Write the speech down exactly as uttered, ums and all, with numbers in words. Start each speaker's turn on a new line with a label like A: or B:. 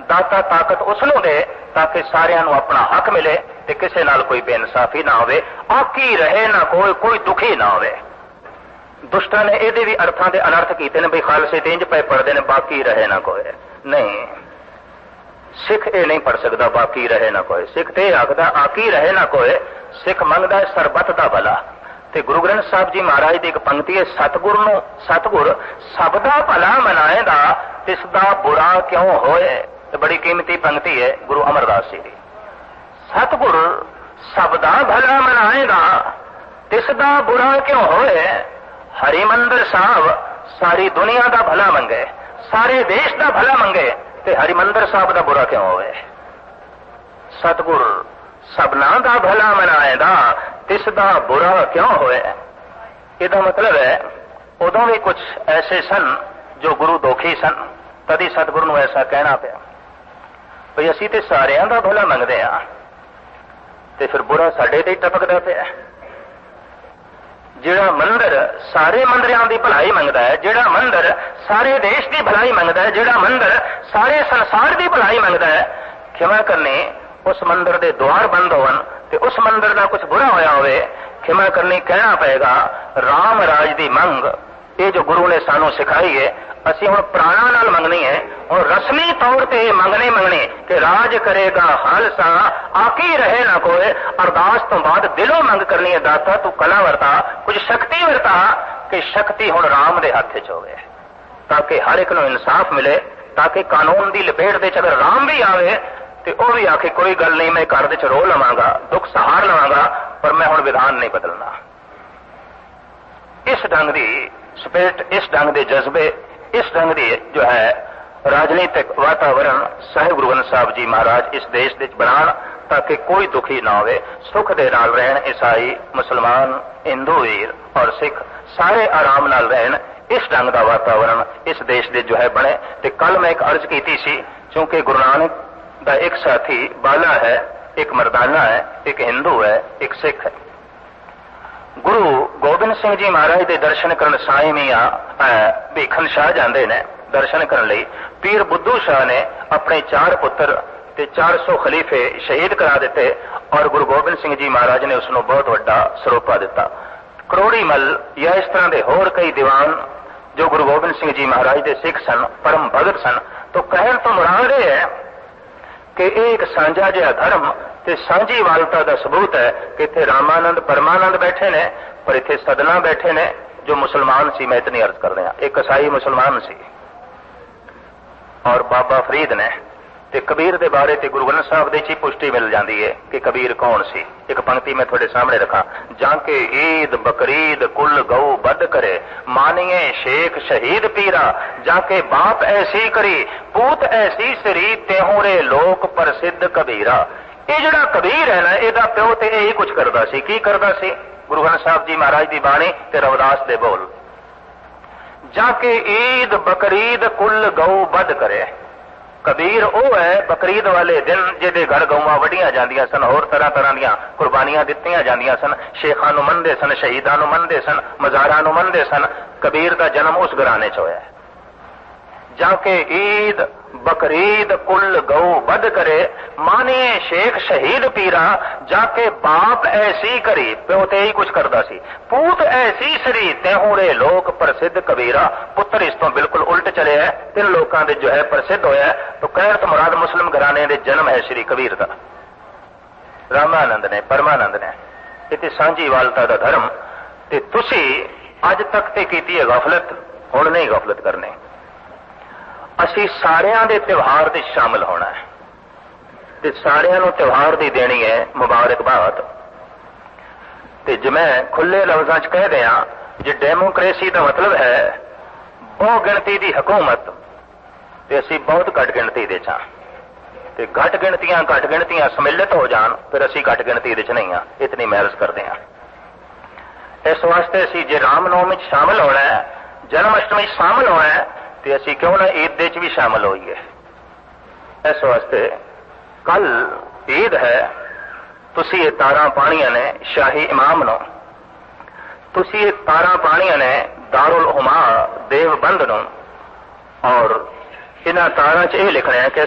A: दाता ताकत उसनों दे ताकि सारिਆਂ ਨੂੰ अपना हक मिले ते किसी नाल कोई बेइंसाफी ना होवे, आकी रहे ना कोई, कोई दुखी ना होवे। दुष्टां ने ਇਹਦੇ भी अर्थां दे अनर्थ कीते ने, बई खालसे ते इंज पए पढ़दे ने बाकी रहे ना कोई। नहीं, सिख ये नहीं पढ़ सकता बाकी रहे ना कोई। सिख ते आखदा आकी रहे ना कोई। सिख मंगदा सरबत दा भला। ते गुरु ग्रंथ साहब जी महाराज की एक पंक्ति है, सतगुर नूं सतगुर सब दा भला मनाएगा तिसदा बुरा क्यों होए। तो बड़ी कीमती पंक्ति है गुरु अमरदास जी की। सतगुर सब दा भला मनाएगा तिसदा बुरा क्यों होए। हरिमंदर साहब सारी दुनिया का भला मंगे, सारे देश का भला मंगे, ते हरिमंदर साहब का बुरा क्यों होए। सतगुर सबना का भला मनाएगा तिसदा बुरा क्यों होए। इसका मतलब है उदों भी कुछ ऐसे सन जो गुरु दोखी सन, तभी सतगुरु नूं ऐसा कहना पिया भई असीं ते सारियां दा भला मंगदे हां ते फिर बुरा साडे ते ही टपकदा पिया। जिहड़ा मंदिर सारे मंदिरां दी भलाई मंगदा है, जिहड़ा मंदिर सारे देश की भलाई मंगदा है, जिहड़ा मंदिर सारे संसार की भलाई मंगदा है, खिमा करनी उस मंदिर के द्वार बंद होवन ते उस मंदिर का कुछ बुरा होया होवे, खिमा करनी कहना पएगा राम राज की मंग। ये जो गुरु ने सानू सिखाई है, असी हुण प्राणा नाल मंगनी है, और रस्मी तौर पर मंगने मंगने कि राज करेगा खालसा आकी रहे ना कोई। अरदास तो बाद दिलों मंग करनी है, दाता तू कला वरता, कुछ शक्ति वरता कि शक्ति हुण राम दे हथ च होवे, ताकि हर एक नूं इंसाफ मिले, ताकि कानून की लपेट दे च अगर राम भी आवे तो वह भी आखे कोई गल नहीं, मैं घर दे रो लवांगा, दुख सहार लवांगा, पर मैं हुण विधान नहीं बदलना। इस ढंग की स्पिरिट, इस ढंग के जज्बे, इस ढंग की जो है राजनीतिक वातावरण साहिब गुरु ग्रंथ साहब जी महाराज इस देश विच बनाण, ताकि कोई दुखी ना होवे, सुख दे नाल रहण। ईसाई, मुसलमान, हिंदू वीर और सिख सारे आराम नाल रहण। इस ढंग का वातावरण इस देश दे जो है बने। ते कल मैं एक अर्ज की सी, चूंकि गुरु नानक दा एक साथी बाला है, एक मर्दाना है, एक हिंदू है, एक सिख है। गुरु गोबिंद सिंह जी महाराज के दर्शन करन साईं मियां भीखन शाह जाते ने दर्शन करने लई। पीर बुद्धू शाह ने अपने चार पुत्र ते चार सौ खलीफे शहीद करा दिते, और गुरु गोबिंद सिंह जी महाराज ने उसनों बहुत वड्डा सरोपा दिता। करोड़ी मल या इस तरह के होर कई दीवान जो गुरु गोबिंद सिंह जी महाराज के सिख सन, परम भगत सन। तो कहण तो मुराद यह है कि एक सांझा जिहा धर्म ते सांझी वालता का सबूत है कि इत्थे रामानंद परमानंद बैठे ने, पर इत्थे सदना बैठे ने जो मुसलमान सी। मैं इतनी अर्ज कर रहा, एक ईसाई मुसलमान सी और बाबा फरीद ने। ते कबीर के बारे ते गुरु ग्रंथ साहब दी पुष्टि मिल जाती है कि कबीर कौन सी। एक पंक्ति मैं थोड़े सामने रखा, जाके ईद बकरीद कुल गऊ बद करे, मानिए शेख शहीद पीरा, जाके बाप ऐसी करी पूत ऐसी सरी, तेहूरे लोक प्रसिद्ध कबीरा। ये जड़ा कबीर है ना, ਇਹਦਾ प्यो ते यही कुछ करता सी। की करता सी? गुरु ग्रंथ साहब जी महाराज की बाणी ते रविदास दे बोल, जाके ईद बकरीद कुल गऊ बद करे। कबीर वो है बकरीद वाले दिन जिहदे घर गऊआं वड्डियां जांदियां सन, होर तरह तरह दीयां कुर्बानियां दित्तियां जांदियां सन, शेखां नूं मनदे सन, शहीदां नूं मनदे सन, मज़ारां नूं मनदे सन। कबीर का जन्म उस घराने च होया। जाके ईद बकरीद कुल गऊ बद करे, मानिए शेख शहीद पीरा, जाके बाप ऐसी करी, प्यो ते ही कुछ करता सी, पूत ऐसी सरी, तेहूरे लोक प्रसिद्ध कबीरा। पुत्र इस तो बिल्कुल उल्ट चले है, तीन लोगों के जो है प्रसिद्ध होया। तो कहण तो मुराद मुस्लिम घराने दे जन्म है श्री कबीर का। रामानंद ने, परमानंद ने, इत्थे सांझी वालता का धर्म। ते तुसी अज तक ते कीती है गफलत, हुण नहीं गफलत करनी। असी सारियां दे त्योहार दे शामिल होना है ते सारियां नूं त्योहार दी देनी है मुबारकबाद। ते जे मैं खुले लफ्जां च कह दियां, जे डेमोक्रेसी का मतलब है बहु गिणती की हुकूमत, ते असी बहुत घट गिणती दे च, ते घट गिणतियां घट गिणतियां सम्मिलित हो जान, फिर असी घट गिणती दे च नहीं हाँ। इतनी महरज करते हैं। इस वास्ते असी जे रामनवमी शामिल होना है, जन्माष्टमी शामिल होना है, तो असी क्यों ना ईद दे च भी शामिल होइए। इस वास्ते कल ईद है, तुसी ये तारा पाणियां ने शाही इमाम नो, तुसी ये तारा पाणियां ने दारुल हुमा देवबंद नो, और इन्हां तारा च यह लिखना है कि